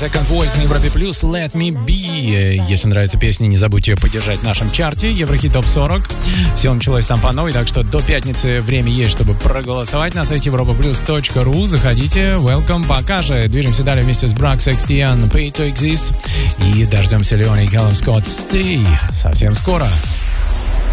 Second Voice на Европе Плюс, Let Me Be. Если нравится песня, не забудьте поддержать в нашем чарте Еврохит Топ 40. Все началось там по новой, так что до пятницы время есть, чтобы проголосовать на сайте europaplus.ru. Заходите, welcome, пока же. Движемся далее вместе с Brax XTN, Pay to Exist. И дождемся Леона и Callum Scott Stay совсем скоро.